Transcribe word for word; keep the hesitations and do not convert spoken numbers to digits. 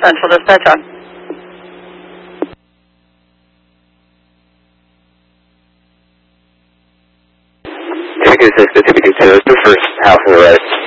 Central Dispatch on. Typically six to typically two is the first house on the right.